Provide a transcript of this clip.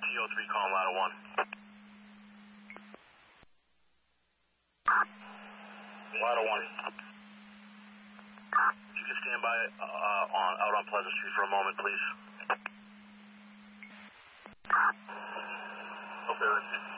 CO3 calling Ladder 1. Ladder 1. If you can stand by out on Pleasant Street for a moment, please. Okay, that's it.